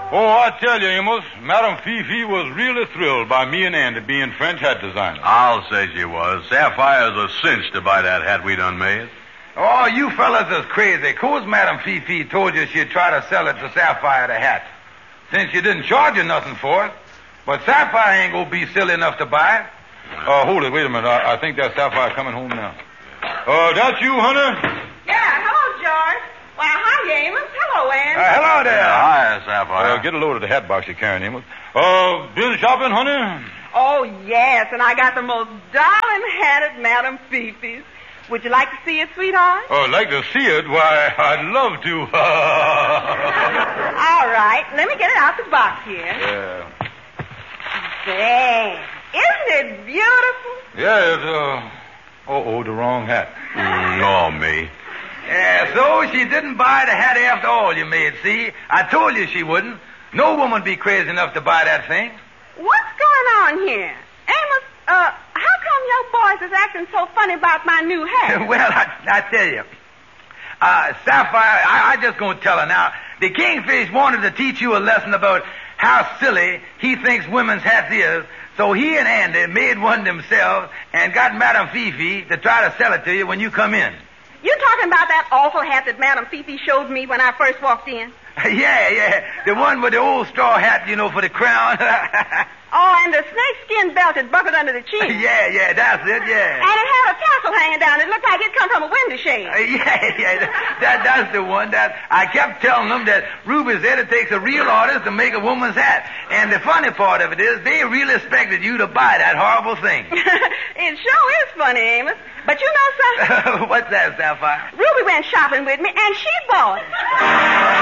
Oh, I tell you, Amos, Madame Fifi was really thrilled by me and Andy being French hat designers. I'll say she was. Sapphire's a cinch to buy that hat we done made. Oh, you fellas is crazy. Course Madame Fifi told you she'd try to sell it to Sapphire the hat, since she didn't charge you nothing for it. But Sapphire ain't gonna be silly enough to buy it. Hold it, wait a minute. I think that's Sapphire coming home now. That's you, Hunter? Yeah, hello, George. Why, hi, Amos. Hello, Ann. Hello there. Hi, Sapphire. Get a load of the hat box you're carrying, Amos. Been shopping, Hunter? Oh, yes, and I got the most darling hat at Madame Fifi's. Would you like to see it, sweetheart? Oh, like to see it? Why, I'd love to. All right, let me get it out the box here. Yeah. There. Isn't it beautiful? Yeah, it's, the wrong hat. Oh, me. Yeah, so she didn't buy the hat after all, you maid, see? I told you she wouldn't. No woman be crazy enough to buy that thing. What's going on here? Amos, how come your boys is acting so funny about my new hat? Well, I tell you. Sapphire, I just gonna tell her now. The Kingfish wanted to teach you a lesson about how silly he thinks women's hats is, so he and Andy made one themselves and got Madame Fifi to try to sell it to you when you come in. You talking about that awful hat that Madame Fifi showed me when I first walked in? Yeah. The one with the old straw hat, for the crown. Oh, and the snakeskin belt that buckled under the chin. Yeah, that's it, yeah. And it had a tassel hanging down. It looked like it come from a window shade. That's the one that I kept telling them that Ruby said it takes a real artist to make a woman's hat. And the funny part of it is they really expected you to buy that horrible thing. It sure is funny, Amos. But you know something? What's that, Sapphire? Ruby went shopping with me, and she bought it.